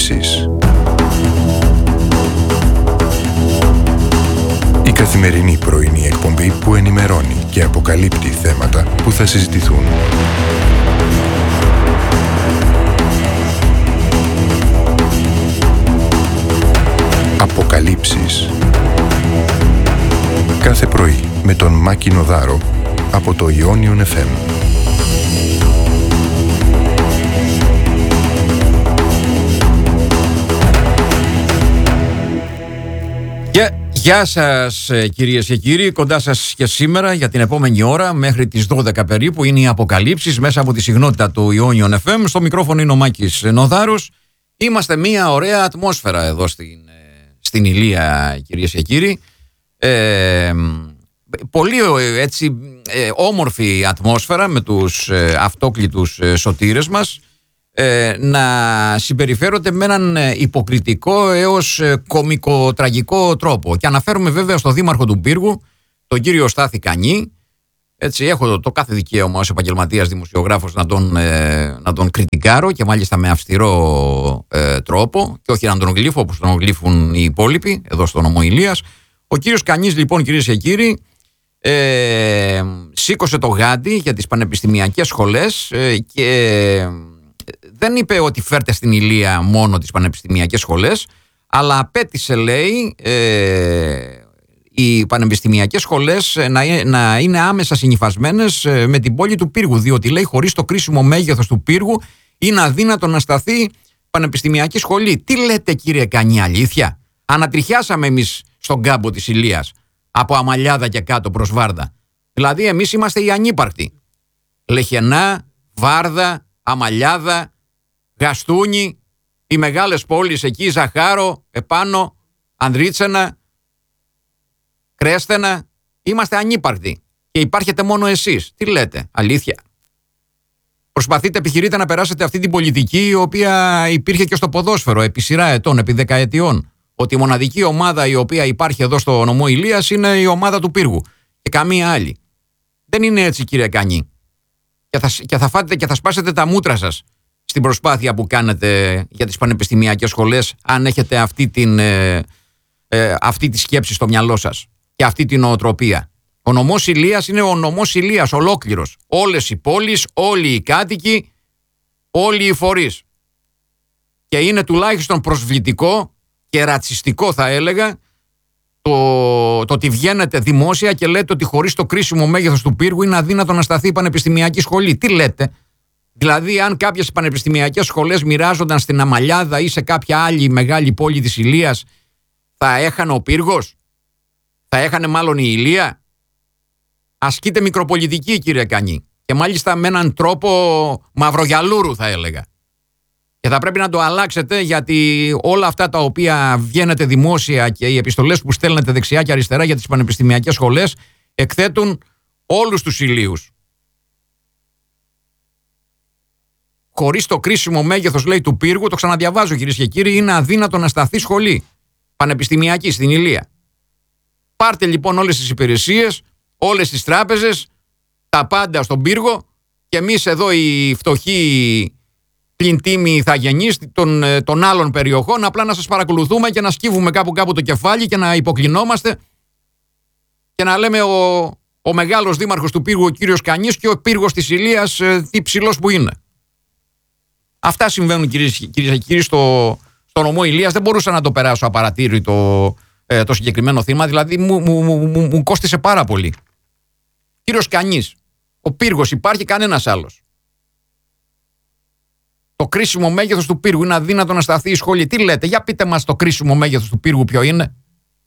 Αποκαλύψεις. Η καθημερινή πρωινή εκπομπή που ενημερώνει και αποκαλύπτει θέματα που θα συζητηθούν. Αποκαλύψεις. Κάθε πρωί με τον Μάκη Νοδάρο από το Ionion FM. Γεια σας κυρίες και κύριοι, κοντά σας και σήμερα για την επόμενη ώρα μέχρι τις 12 περίπου είναι οι αποκαλύψεις μέσα από τη συχνότητα του Ionion FM. Στο μικρόφωνο είναι ο Μάκης Νοδάρος. Είμαστε μια ωραία ατμόσφαιρα εδώ στην Ηλία, κυρίες και κύριοι. Πολύ έτσι όμορφη ατμόσφαιρα με τους αυτόκλητους σωτήρες μας να συμπεριφέρονται με έναν υποκριτικό έως κωμικοτραγικό τρόπο. Και αναφέρομαι βέβαια στο δήμαρχο του Πύργου, τον κύριο Στάθη Κανή. Έτσι, έχω το κάθε δικαίωμα ως επαγγελματίας δημοσιογράφος να τον κριτικάρω και μάλιστα με αυστηρό τρόπο και όχι να τον γλύφω όπως τον γλύφουν οι υπόλοιποι εδώ στο νομό Ηλίας. Ο κύριος Κανής λοιπόν, κυρίες και κύριοι, σήκωσε το γάντι για τις πανεπιστημιακές σχολές και δεν είπε ότι φέρτε στην Ηλία μόνο τις πανεπιστημιακές σχολές, αλλά απέτησε, λέει, οι πανεπιστημιακές σχολές να είναι άμεσα συνυφασμένες με την πόλη του Πύργου, διότι, λέει, χωρίς το κρίσιμο μέγεθος του Πύργου είναι αδύνατο να σταθεί πανεπιστημιακή σχολή. Τι λέτε, κύριε Κανή, αλήθεια? Ανατριχιάσαμε εμείς στον κάμπο της Ηλίας από Αμαλιάδα και κάτω προς Βάρδα. Δηλαδή εμείς είμαστε οι ανύπαρκτοι. Λεχενά, Βάρδα, Αμαλιάδα, Γαστούνι, οι μεγάλες πόλεις εκεί, Ζαχάρο, επάνω, Ανδρίτσενα, Κρέστενα, είμαστε ανύπαρκτοι και υπάρχετε μόνο εσείς. Τι λέτε, αλήθεια? Προσπαθείτε, επιχειρείτε να περάσετε αυτή την πολιτική η οποία υπήρχε και στο ποδόσφαιρο επί σειρά ετών, επί δεκαετιών, ότι η μοναδική ομάδα η οποία υπάρχει εδώ στο νομό Ηλίας είναι η ομάδα του Πύργου και καμία άλλη. Δεν είναι έτσι, κύριε Κανή. Και θα φάτε και θα σπάσετε τα μούτρα σας στην προσπάθεια που κάνετε για τις πανεπιστημιακές σχολές, αν έχετε αυτή τη σκέψη στο μυαλό σας και αυτή την νοοτροπία. Ο νομός Ηλίας είναι ο νομός Ηλίας ολόκληρος. Όλες οι πόλεις, όλοι οι κάτοικοι, όλοι οι φορείς. Και είναι τουλάχιστον προσβλητικό και ρατσιστικό, θα έλεγα, το ότι βγαίνετε δημόσια και λέτε ότι χωρίς το κρίσιμο μέγεθος του Πύργου είναι αδύνατο να σταθεί η πανεπιστημιακή σχολή. Τι λέτε? Δηλαδή, αν κάποιες πανεπιστημιακές σχολές μοιράζονταν στην Αμαλιάδα ή σε κάποια άλλη μεγάλη πόλη της Ηλίας, θα έχανε ο Πύργος? Θα έχανε μάλλον η Ηλία? Ασκείτε μικροπολιτική, κύριε Κανή, και μάλιστα με έναν τρόπο μαυρογιαλούρου, θα έλεγα. Και θα πρέπει να το αλλάξετε, γιατί όλα αυτά τα οποία βγαίνετε δημόσια και οι επιστολές που στέλνετε δεξιά και αριστερά για τις πανεπιστημιακές σχολές εκθέτουν όλους τους Ηλίους. Χωρίς το κρίσιμο μέγεθος, λέει, του Πύργου, το ξαναδιαβάζω, κυρίες και κύριοι, είναι αδύνατο να σταθεί σχολή πανεπιστημιακή στην Ηλία. Πάρτε λοιπόν όλες τις υπηρεσίες, όλες τις τράπεζες, τα πάντα στον Πύργο και εμείς εδώ οι φτωχοί πλην τίμοι ηθαγενείς των άλλων περιοχών απλά να σας παρακολουθούμε και να σκύβουμε κάπου το κεφάλι και να υποκλεινόμαστε και να λέμε ο μεγάλος δήμαρχος του Πύργου, ο κύριος Κανής, και ο Πύργος της Ηλίας τι ψηλός που είναι. Αυτά συμβαίνουν, κυρίες και κύριοι, στο νομό Ηλίας. Δεν μπορούσα να το περάσω απαρατήρητο το συγκεκριμένο θύμα, δηλαδή μου κόστισε πάρα πολύ. Κύριος Κανής, ο Πύργος υπάρχει, κανένας άλλος. Το κρίσιμο μέγεθος του Πύργου είναι αδύνατο να σταθεί η σχολή. Τι λέτε? Για πείτε μας το κρίσιμο μέγεθος του Πύργου ποιο είναι.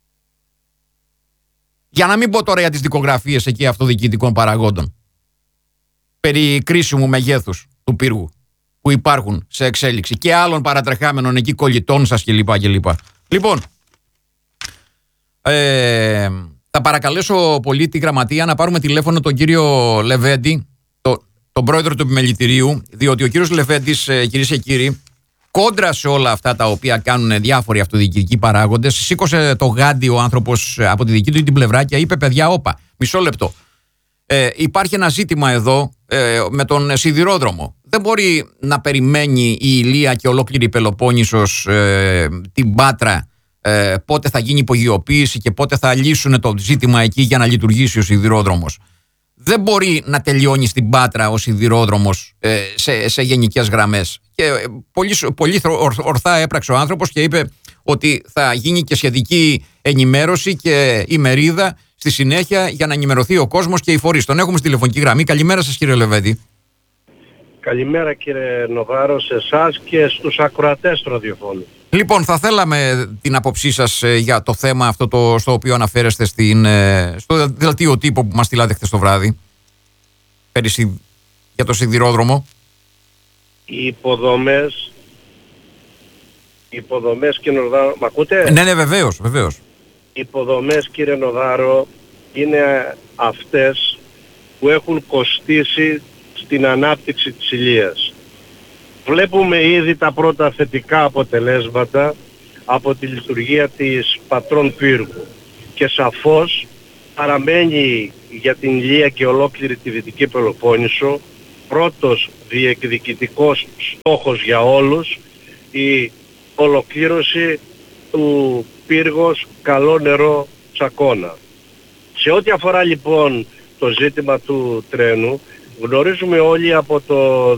Για να μην πω τώρα για τις δικογραφίες εκεί αυτοδιοικητικών παραγόντων περί κρίσιμου μεγέθους του Πύργου που υπάρχουν σε εξέλιξη και άλλων παρατρεχάμενων εκεί κολλητών σας κλπ. Λοιπόν, θα παρακαλέσω πολύ τη γραμματεία να πάρουμε τηλέφωνο τον κύριο Λεβέντη, τον πρόεδρο του επιμελητηρίου, διότι ο κύριος Λεβέντης, κυρίες και κύριοι, κόντρα σε όλα αυτά τα οποία κάνουν διάφοροι αυτοδιοικητικοί παράγοντες, σήκωσε το γάντι ο άνθρωπος από τη δική του την πλευρά και είπε: παιδιά, όπα, μισό λεπτό. Υπάρχει ένα ζήτημα εδώ με τον σιδηρόδρομο. Δεν μπορεί να περιμένει η Ηλία και ολόκληρη η Πελοπόννησος την Πάτρα πότε θα γίνει υπογειοποίηση και πότε θα λύσουν το ζήτημα εκεί για να λειτουργήσει ο σιδηρόδρομος. Δεν μπορεί να τελειώνει στην Πάτρα ο σιδηρόδρομος σε γενικές γραμμές. Και πολύ ορθά έπραξε ο άνθρωπος και είπε ότι θα γίνει και σχετική ενημέρωση και ημερίδα στη συνέχεια για να ενημερωθεί ο κόσμος και οι φορείς. Τον έχουμε στη τηλεφωνική γραμμή. Καλημέρα σας, κύριε Λεβέντη. Καλημέρα, κύριε Νοβάρο, σε εσάς και στους ακροατές του ραδιοφώνου. Λοιπόν, θα θέλαμε την άποψή σας για το θέμα αυτό στο οποίο αναφέρεστε στο δελτίο τύπου που μας στείλατε χθες το βράδυ για το σιδηρόδρομο. Οι υποδομές, κύριε Νοδάρο, μ' ακούτε? Ναι, βεβαίως. Οι υποδομές, κύριε Νοδάρο, είναι αυτές που έχουν κοστίσει στην ανάπτυξη της Ηλίας. Βλέπουμε ήδη τα πρώτα θετικά αποτελέσματα από τη λειτουργία της Πατρών Πύργου και σαφώς παραμένει για την Ηλία και ολόκληρη τη Δυτική Πελοπόννησο πρώτος διεκδικητικός στόχος για όλους η ολοκλήρωση του πύργος Καλό Νερό Τσακώνα. Σε ό,τι αφορά λοιπόν το ζήτημα του τρένου, γνωρίζουμε όλοι από το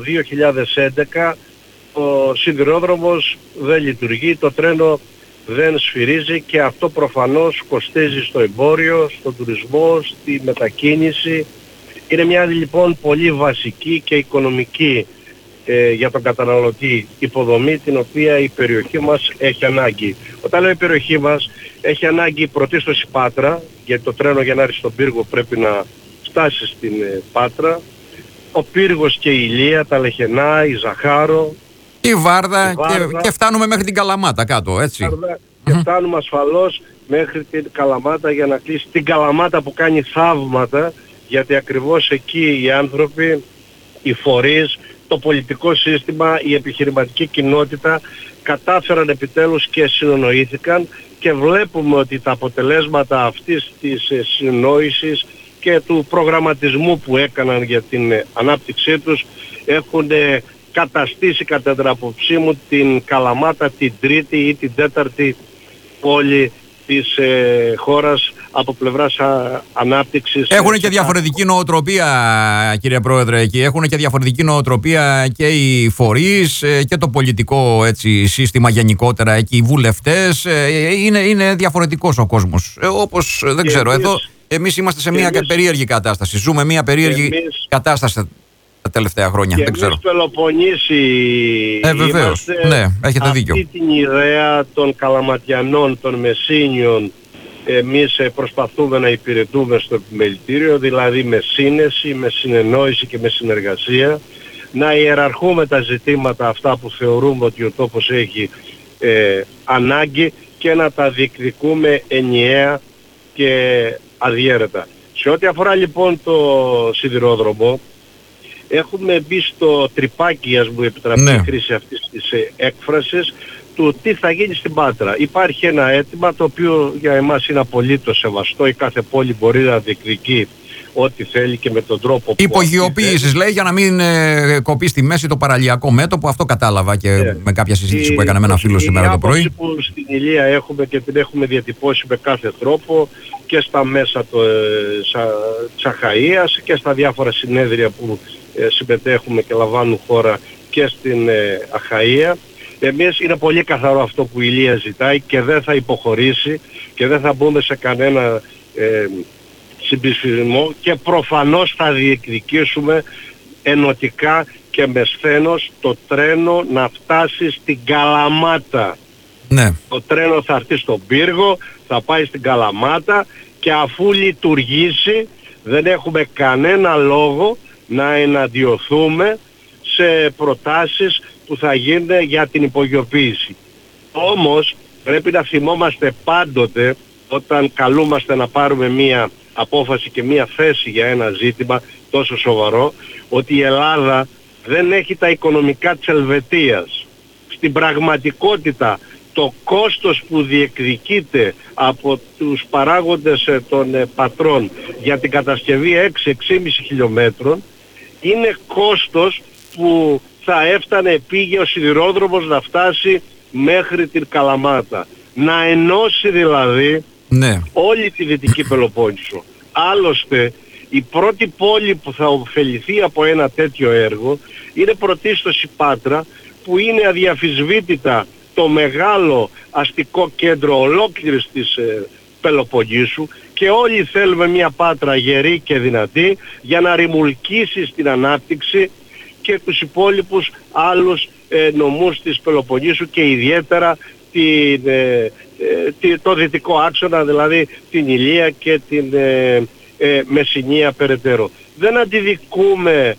2011 ο σιδηρόδρομος δεν λειτουργεί, το τρένο δεν σφυρίζει και αυτό προφανώς κοστίζει στο εμπόριο, στον τουρισμό, στη μετακίνηση. Είναι μια λοιπόν πολύ βασική και οικονομική για τον καταναλωτή υποδομή την οποία η περιοχή μας έχει ανάγκη. Όταν λέω η περιοχή μας έχει ανάγκη πρωτίστως η Πάτρα, γιατί το τρένο για να έρθει στον πύργο πρέπει να φτάσει στην Πάτρα, ο πύργος και η Ηλία, τα Λεχενά, η Ζαχάρο, η Βάρδα. Και φτάνουμε μέχρι την Καλαμάτα κάτω, έτσι. Και φτάνουμε ασφαλώς μέχρι την Καλαμάτα για να κλείσει την Καλαμάτα που κάνει θαύματα, γιατί ακριβώς εκεί οι άνθρωποι, οι φορείς, το πολιτικό σύστημα, η επιχειρηματική κοινότητα κατάφεραν επιτέλους και συνονοήθηκαν και βλέπουμε ότι τα αποτελέσματα αυτής της συνεννόησης και του προγραμματισμού που έκαναν για την ανάπτυξή τους έχουν καταστήσει κατά την άποψή μου την Καλαμάτα την τρίτη ή την τέταρτη πόλη της χώρας από πλευράς ανάπτυξης. Έχουν και διαφορετική νοοτροπία, κύριε Πρόεδρε, εκεί. Έχουν και διαφορετική νοοτροπία και οι φορείς και το πολιτικό σύστημα γενικότερα εκεί, οι βουλευτές. Είναι διαφορετικός ο κόσμος. Όπως δεν ξέρω, εδώ εμείς είμαστε σε μια περίεργη κατάσταση. Ζούμε μια περίεργη κατάσταση τα τελευταία χρόνια. Και δεν ξέρω. εμείς Πελοποννήσι βεβαίως. Ναι, έχετε δίκιο. Αυτή την ιδέα των Καλαματιανών, των Μεσσήνιων, εμείς προσπαθούμε να υπηρετούμε στο επιμελητήριο, δηλαδή με σύνεση, με συνεννόηση και με συνεργασία, να ιεραρχούμε τα ζητήματα αυτά που θεωρούμε ότι ο τόπος έχει ανάγκη και να τα διεκδικούμε ενιαία και αδιέρετα. Σε ό,τι αφορά λοιπόν το σιδηρόδρομο, έχουμε μπει στο τρυπάκι, ας μου επιτραπεί η χρήση αυτής της έκφρασης, του τι θα γίνει στην Πάτρα. Υπάρχει ένα αίτημα το οποίο για εμάς είναι απολύτως σεβαστό. Η κάθε πόλη μπορεί να διεκδικεί ό,τι θέλει και με τον τρόπο που υπογειοποίησης λέει, για να μην κοπεί στη μέση το παραλιακό μέτωπο. Αυτό κατάλαβα και με κάποια συζήτηση που έκανα με ένα φίλο σήμερα το πρωί. Η που στην Ηλία έχουμε και την έχουμε διατυπώσει με κάθε τρόπο και στα μέσα της Αχαΐας και στα διάφορα συνέδρια που συμμετέχουμε και λαμβάνουν χώρα και στην Αχαΐα. Εμείς είναι πολύ καθαρό αυτό που η Ηλία ζητάει και δεν θα υποχωρήσει και δεν θα μπούμε σε κανένα συμπισφισμό και προφανώς θα διεκδικήσουμε ενωτικά και με σθένος το τρένο να φτάσει στην Καλαμάτα. Ναι. Το τρένο θα έρθει στον πύργο, θα πάει στην Καλαμάτα και αφού λειτουργήσει δεν έχουμε κανένα λόγο να εναντιωθούμε σε προτάσεις που θα γίνουν για την υπογειοποίηση. Όμως πρέπει να θυμόμαστε πάντοτε όταν καλούμαστε να πάρουμε μία απόφαση και μία θέση για ένα ζήτημα τόσο σοβαρό, ότι η Ελλάδα δεν έχει τα οικονομικά της Ελβετίας. Στην πραγματικότητα το κόστος που διεκδικείται από τους παράγοντες των πατρών για την κατασκευή 6-6,5 χιλιόμετρων είναι κόστος που θα έφτανε, πήγε ο σιδηρόδρομος να φτάσει μέχρι την Καλαμάτα. Να ενώσει δηλαδή όλη τη Δυτική Πελοπόννησο. Άλλωστε η πρώτη πόλη που θα ωφεληθεί από ένα τέτοιο έργο είναι πρωτίστως η Πάτρα, που είναι αδιαφυσβήτητα το μεγάλο αστικό κέντρο ολόκληρης της Πελοποννήσου, και όλοι θέλουμε μια Πάτρα γερή και δυνατή για να ρημουλκίσει στην ανάπτυξη και τους υπόλοιπους άλλους νομούς της Πελοποννήσου και ιδιαίτερα το δυτικό άξονα, δηλαδή την Ηλία και την Μεσσηνία περαιτέρω. Δεν αντιδικούμε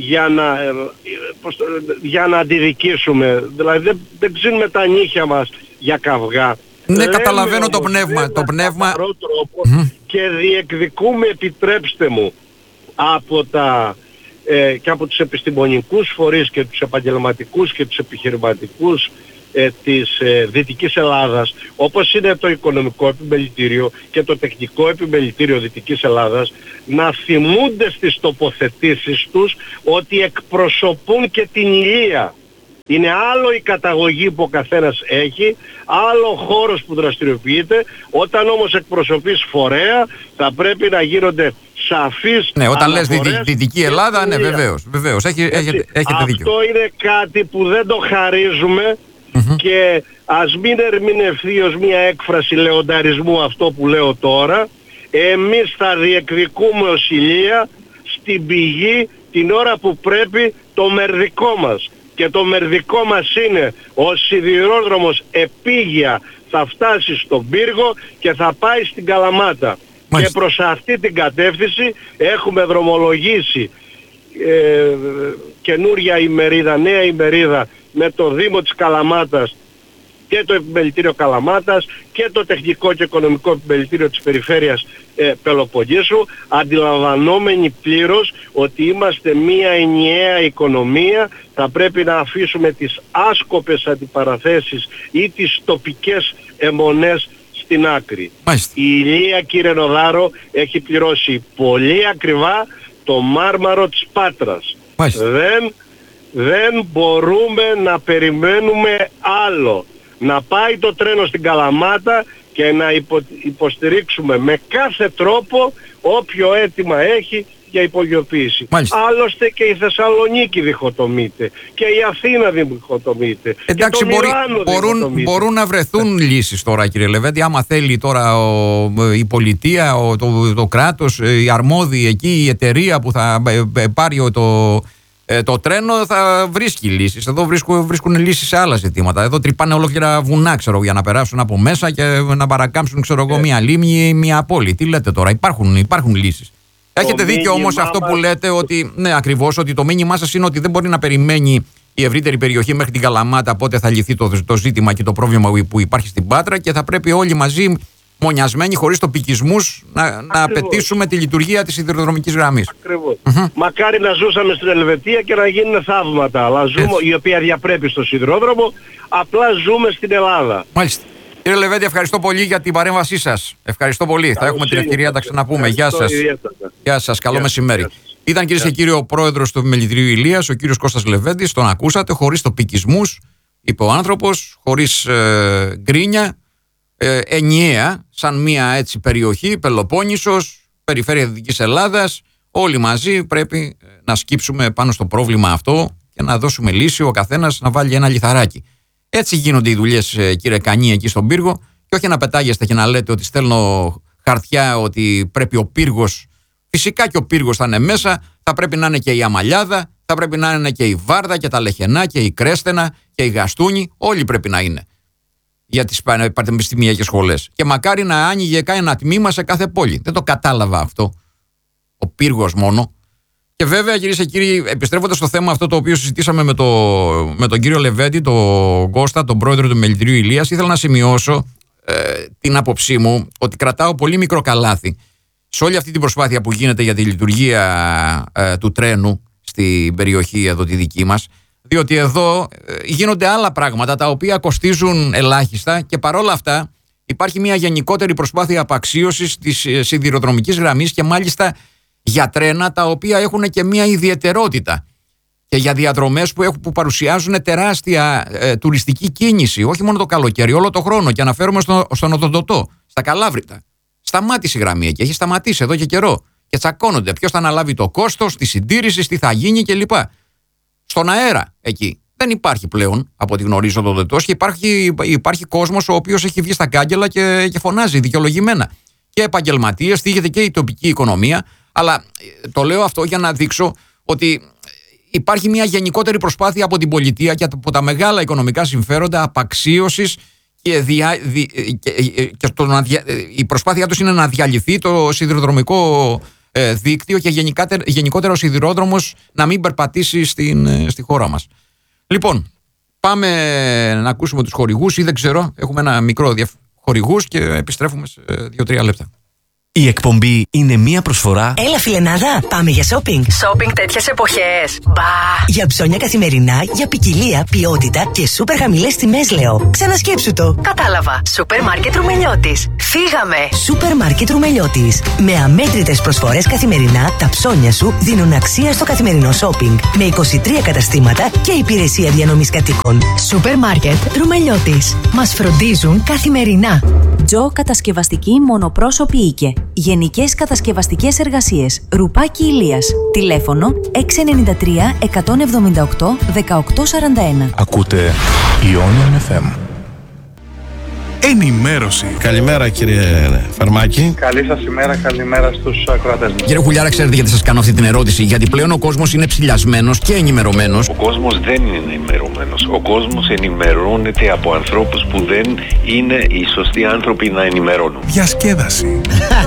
για να αντιδικήσουμε, δηλαδή δεν ξύνουμε τα νύχια μας για καυγά. Ναι, καταλαβαίνω το πνεύμα. Και διεκδικούμε, επιτρέψτε μου, και από τους επιστημονικούς φορείς και τους επαγγελματικούς και τους επιχειρηματικούς της Δυτικής Ελλάδας, όπως είναι το Οικονομικό Επιμελητήριο και το Τεχνικό Επιμελητήριο Δυτικής Ελλάδας, να θυμούνται στις τοποθετήσεις τους ότι εκπροσωπούν και την Ηλία. Είναι άλλο η καταγωγή που ο καθένας έχει, άλλο ο χώρος που δραστηριοποιείται. Όταν όμως εκπροσωπείς φορέα, θα πρέπει να γίνονται σαφείς. Ναι, όταν λες Δυτική Ελλάδα, ναι, βεβαίως, έχετε δίκιο. Αυτό είναι κάτι που δεν το χαρίζουμε. Και ας μην ερμηνευθεί ως μια έκφραση λεονταρισμού αυτό που λέω τώρα. Εμείς θα διεκδικούμε ως Ηλία στην πηγή την ώρα που πρέπει το μερδικό μας. Και το μερδικό μας είναι ο σιδηρόδρομος επίγεια θα φτάσει στον πύργο και θα πάει στην Καλαμάτα. Και προς αυτή την κατεύθυνση έχουμε δρομολογήσει καινούρια ημερίδα, νέα ημερίδα με το Δήμο της Καλαμάτας και το Επιμελητήριο Καλαμάτας και το Τεχνικό και Οικονομικό Επιμελητήριο της Περιφέρειας Πελοποννήσου, αντιλαμβανόμενοι πλήρως ότι είμαστε μία ενιαία οικονομία. Θα πρέπει να αφήσουμε τις άσκοπες αντιπαραθέσεις ή τις τοπικές αιμονές στην άκρη. Μάλιστα. Η Ηλία, κύριε Νοδάρο, έχει πληρώσει πολύ ακριβά το μάρμαρο της Πάτρας. Δεν μπορούμε να περιμένουμε άλλο. Να πάει το τρένο στην Καλαμάτα και να υποστηρίξουμε με κάθε τρόπο όποιο αίτημα έχει για υπογειοποίηση. Άλλωστε και η Θεσσαλονίκη διχοτομείται και η Αθήνα διχοτομείται. Εντάξει, μπορούν να βρεθούν λύσεις τώρα, κύριε Λεβέντη. Άμα θέλει τώρα η πολιτεία, το κράτος, η αρμόδιοι εκεί, η εταιρεία που θα πάρει το τρένο, θα βρίσκει λύσεις. Εδώ βρίσκουν λύσεις σε άλλα ζητήματα. Εδώ τρυπάνε ολόκληρα βουνά, ξέρω, για να περάσουν από μέσα και να παρακάμψουν, ξέρω εγώ, μία λίμνη ή μία πόλη. Τι λέτε τώρα, υπάρχουν λύσεις. Έχετε δίκιο όμως αυτό που λέτε, ότι ναι, ακριβώς, ότι το μήνυμά σας είναι ότι δεν μπορεί να περιμένει η ευρύτερη περιοχή μέχρι την Καλαμάτα πότε θα λυθεί το ζήτημα και το πρόβλημα που υπάρχει στην Πάτρα, και θα πρέπει όλοι μαζί, μονιασμένοι, χωρίς τοπικισμούς, να απαιτήσουμε τη λειτουργία της σιδηροδρομικής γραμμής. Ακριβώς. Μακάρι να ζούσαμε στην Ελβετία και να γίνουν θαύματα, αλλά η οποία διαπρέπει στο σιδηρόδρομο, απλά ζούμε στην Ελλάδα. Μάλιστα. Κύριε Λεβέντη, ευχαριστώ πολύ για την παρέμβασή σας. Ευχαριστώ πολύ. Θα έχουμε την ευκαιρία να τα ξαναπούμε. Γεια σας. Γεια σας. Καλό μεσημέρι. Ήταν, κυρίες και κύριοι, ο πρόεδρος του Επιμελητηρίου Ηλίας, ο κύριος Κώστας Λεβέντης. Τον ακούσατε, χωρίς τοπικισμούς, είπε ο άνθρωπος, χωρίς γκρίνια, ενιαία, σαν μια έτσι περιοχή, Πελοπόννησος, περιφέρεια Δυτικής Ελλάδας. Όλοι μαζί πρέπει να σκύψουμε πάνω στο πρόβλημα αυτό και να δώσουμε λύση, ο καθένας να βάλει ένα λιθαράκι. Έτσι γίνονται οι δουλειές, κύριε Κανή, εκεί στον πύργο, και όχι να πετάγεστε και να λέτε ότι στέλνω χαρτιά ότι πρέπει ο πύργος. Φυσικά και ο πύργος θα είναι μέσα, θα πρέπει να είναι και η Αμαλιάδα, θα πρέπει να είναι και η Βάρδα και τα Λεχενά και η Κρέστενα και η Γαστούνη. Όλοι πρέπει να είναι για τις πανεπιστημιακές σχολές. Και μακάρι να άνοιγε ένα τμήμα σε κάθε πόλη. Δεν το κατάλαβα αυτό. Ο πύργος μόνο. Και βέβαια, κυρίες και κύριοι, επιστρέφοντας στο θέμα αυτό το οποίο συζητήσαμε με τον κύριο Λεβέντη, τον Κώστα, τον πρόεδρο του Επιμελητηρίου Ηλίας, ήθελα να σημειώσω την άποψή μου ότι κρατάω πολύ μικρό καλάθι σε όλη αυτή την προσπάθεια που γίνεται για τη λειτουργία του τρένου στην περιοχή εδώ τη δική μας. Διότι εδώ γίνονται άλλα πράγματα τα οποία κοστίζουν ελάχιστα και παρόλα αυτά υπάρχει μια γενικότερη προσπάθεια απαξίωσης της σιδηροδρομικής γραμμής και μάλιστα για τρένα τα οποία έχουν και μια ιδιαιτερότητα και για διαδρομές που παρουσιάζουν τεράστια τουριστική κίνηση, όχι μόνο το καλοκαίρι, όλο το χρόνο. Και αναφέρομαι στον Οδοντοτό, στα Καλάβρητα. Σταμάτησε η γραμμή εκεί, έχει σταματήσει εδώ και καιρό. Και τσακώνονται ποιος θα αναλάβει το κόστος, τη συντήρηση, τι θα γίνει κλπ. Στον αέρα εκεί δεν υπάρχει πλέον, από ό,τι γνωρίζω, το Οδοντοτός και υπάρχει κόσμος ο οποίος έχει βγει στα κάγκελα και φωνάζει δικαιολογημένα. Και επαγγελματίες, θίγεται και η τοπική οικονομία. Αλλά το λέω αυτό για να δείξω ότι υπάρχει μια γενικότερη προσπάθεια από την πολιτεία και από τα μεγάλα οικονομικά συμφέροντα απαξίωσης και η προσπάθειά τους είναι να διαλυθεί το σιδηροδρομικό δίκτυο και γενικότερα ο σιδηρόδρομος να μην περπατήσει στη χώρα μας. Λοιπόν, πάμε να ακούσουμε τους χορηγούς ή δεν ξέρω, έχουμε ένα μικρό χορηγούς και επιστρέφουμε σε 2-3 λεπτά. Η εκπομπή είναι μία προσφορά. Έλα, φιλενάδα, πάμε για shopping. Shopping τέτοιες εποχές. Μπα! Για ψώνια καθημερινά, για ποικιλία, ποιότητα και σούπερ χαμηλές τιμές, λέω. Ξανασκέψου το. Κατάλαβα. Σούπερ μάρκετ Ρουμελιώτης. Φύγαμε. Σούπερ μάρκετ Ρουμελιώτης. Με αμέτρητες προσφορές καθημερινά, τα ψώνια σου δίνουν αξία στο καθημερινό shopping. Με 23 καταστήματα και υπηρεσία διανομής κατοίκων. Σούπερ μάρκετ Ρουμελιώτης. Μας φροντίζουν καθημερινά. Τζο Κατασκευαστική Μονοπρόσωπη Οίκε. Γενικές κατασκευαστικές εργασίες. Ρουπάκι Ηλίας. Τηλέφωνο 693 178 1841. Ακούτε Ionian FM. Ενημέρωση. Καλημέρα κύριε Φαρμάκη. Καλή σας ημέρα, καλημέρα στους ακροατές μας. Κύριε Χουλιάρα, ξέρετε γιατί σας κάνω αυτή την ερώτηση? Γιατί πλέον ο κόσμος είναι ψηλιασμένος και ενημερωμένος. Ο κόσμος δεν είναι ενημερωμένος. Ο κόσμος ενημερώνεται από ανθρώπους που δεν είναι οι σωστοί άνθρωποι να ενημερώνουν. Διασκέδαση.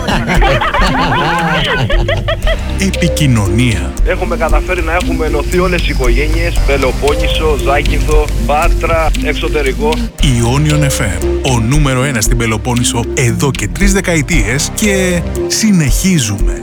Επικοινωνία. Έχουμε καταφέρει να έχουμε ενωθεί όλες οι οικογένειες, Πελοπόννησο, Ζάκυνθο, Πάτρα, εξωτερικό. Ionian FM. Ο νούμερο 1 στην Πελοπόννησο εδώ και 3 δεκαετίες και συνεχίζουμε.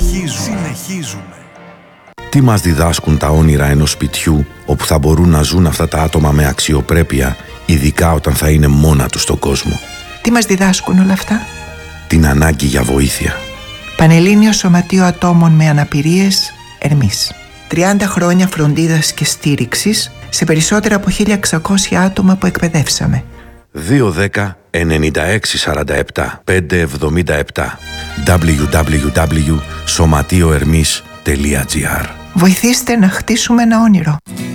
Τι μας διδάσκουν τα όνειρα ενός σπιτιού όπου θα μπορούν να ζουν αυτά τα άτομα με αξιοπρέπεια, ειδικά όταν θα είναι μόνα τους στον κόσμο? Τι μας διδάσκουν όλα αυτά? Την ανάγκη για βοήθεια. Πανελλήνιο Σωματείο Ατόμων με Αναπηρίες, Ερμής. 30 χρόνια φροντίδας και στήριξης σε περισσότερα από 1.600 άτομα που εκπαιδεύσαμε. 210 9647 577 www.somatioermis.gr. Βοηθήστε να χτίσουμε ένα όνειρο.